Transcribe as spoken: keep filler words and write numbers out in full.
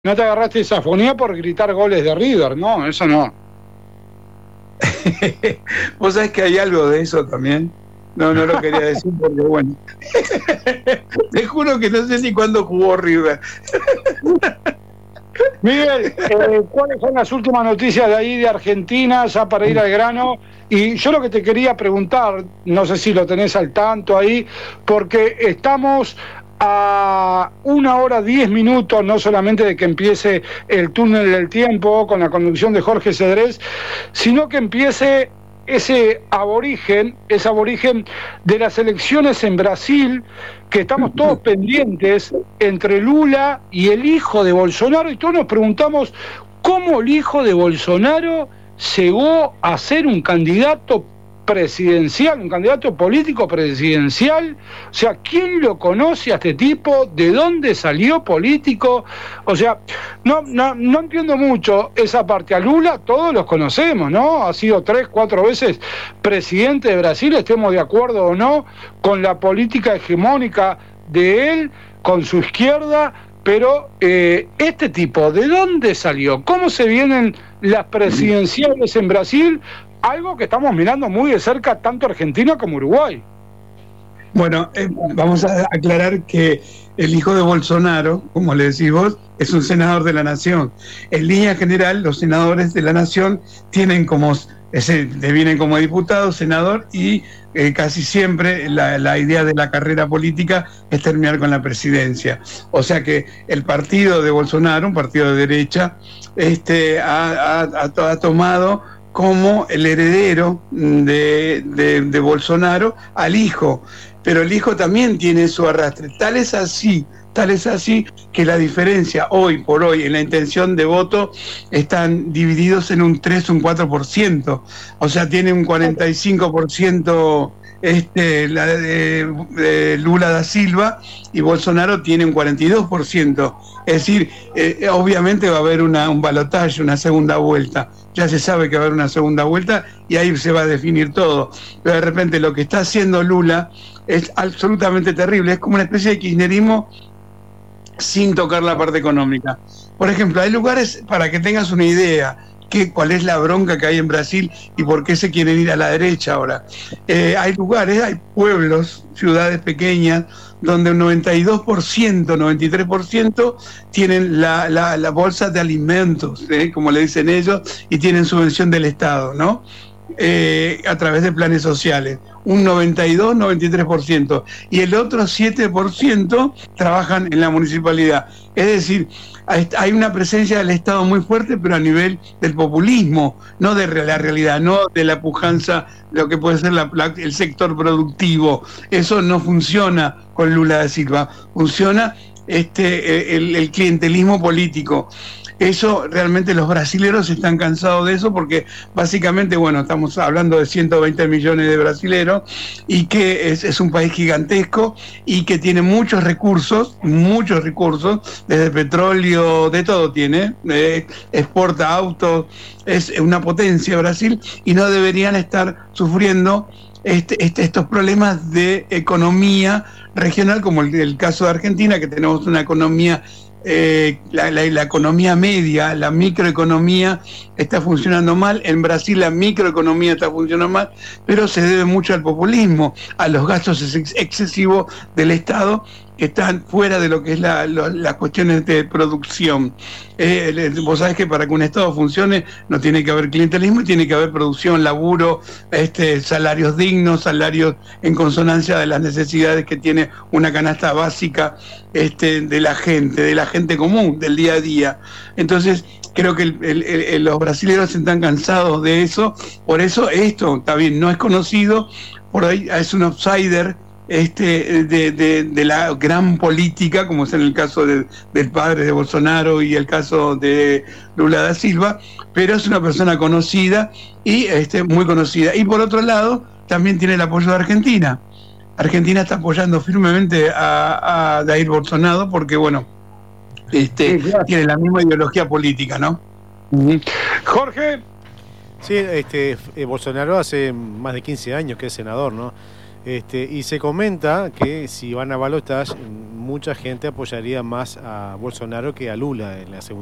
No te agarraste esa fonía por gritar goles de River, no, eso no. Vos sabés que hay algo de eso también. No, no lo quería decir porque bueno. Te juro que no sé ni cuándo jugó River. Miguel, eh, ¿cuáles son las últimas noticias de ahí de Argentina, ya para ir al grano? Y yo lo que te quería preguntar, no sé si lo tenés al tanto ahí, porque estamos a una hora diez minutos, no solamente de que empiece el túnel del tiempo con la conducción de Jorge Cedrés, sino que empiece ese aborigen, ese aborigen de las elecciones en Brasil, que estamos todos pendientes entre Lula y el hijo de Bolsonaro, y todos nos preguntamos cómo el hijo de Bolsonaro llegó a ser un candidato presidencial, un candidato político presidencial. O sea, ¿quién lo conoce a este tipo? ¿De dónde salió político? O sea, no, no, no entiendo mucho esa parte. A Lula todos los conocemos, ¿no? Ha sido tres, cuatro veces presidente de Brasil, estemos de acuerdo o no con la política hegemónica de él, con su izquierda, pero eh, este tipo, ¿de dónde salió? ¿Cómo se vienen las presidenciales en Brasil? Algo que estamos mirando muy de cerca, tanto Argentina como Uruguay. Bueno, eh, vamos a aclarar que el hijo de Bolsonaro, como le decís vos, es un senador de la nación. En línea general, los senadores de la nación tienen como, ese, vienen como diputado, senador, y eh, casi siempre la, la idea de la carrera política es terminar con la presidencia. O sea que el partido de Bolsonaro, un partido de derecha, este, ha, ha, ha tomado como el heredero de, de, de Bolsonaro al hijo, pero el hijo también tiene su arrastre. Tal es así, tal es así que la diferencia hoy por hoy en la intención de voto están divididos en un tres, un cuatro por ciento, o sea, tiene un cuarenta y cinco por ciento este, la de, de Lula da Silva y Bolsonaro tiene un cuarenta y dos por ciento. Es decir, eh, obviamente va a haber una, un balotaje, una segunda vuelta. Ya se sabe que va a haber una segunda vuelta y ahí se va a definir todo. Pero de repente lo que está haciendo Lula es absolutamente terrible. Es como una especie de kirchnerismo sin tocar la parte económica. Por ejemplo, hay lugares, para que tengas una idea, que, cuál es la bronca que hay en Brasil y por qué se quieren ir a la derecha ahora. Eh, hay lugares, hay pueblos, ciudades pequeñas, donde un noventa y dos por ciento, noventa y tres por ciento tienen la, la, la bolsa de alimentos, ¿eh? como le dicen ellos, y tienen subvención del Estado, ¿no? Eh, a través de planes sociales. Un noventa y dos, noventa y tres por ciento. Y el otro siete por ciento trabajan en la municipalidad. Es decir, hay una presencia del Estado muy fuerte, pero a nivel del populismo, no de la realidad, no de la pujanza, lo que puede ser la, la, el sector productivo. Eso no funciona con Lula da Silva. Funciona este, el, el clientelismo político. Eso realmente los brasileros están cansados de eso porque básicamente, bueno, estamos hablando de ciento veinte millones de brasileros y que es, es un país gigantesco y que tiene muchos recursos, muchos recursos, desde petróleo, de todo tiene, eh, exporta autos, es una potencia Brasil y no deberían estar sufriendo Este, este, estos problemas de economía regional, como el, el caso de Argentina, que tenemos una economía, eh, la, la, la economía media, la microeconomía está funcionando mal. En Brasil la microeconomía está funcionando mal, pero se debe mucho al populismo, a los gastos ex excesivos del Estado que están fuera de lo que es la, lo, las cuestiones de producción. Eh, vos sabés que para que un Estado funcione no tiene que haber clientelismo y tiene que haber producción, laburo, este, salarios dignos, salarios en consonancia de las necesidades que tiene una canasta básica este, de la gente, de la gente común, del día a día. Entonces, creo que el, el, el, los brasileños están cansados de eso, por eso esto, está bien, no es conocido, por ahí es un outsider, Este, de, de, de la gran política, como es en el caso de, del padre de Bolsonaro y el caso de Lula da Silva, pero es una persona conocida y este, muy conocida. Y por otro lado, también tiene el apoyo de Argentina. Argentina está apoyando firmemente a, a Jair Bolsonaro porque, bueno, este, sí, claro, tiene la misma ideología política, ¿no? Jorge. Sí, este, eh, Bolsonaro hace más de quince años que es senador, ¿no? Este, y se comenta que si van a balotaje, mucha gente apoyaría más a Bolsonaro que a Lula en la segunda.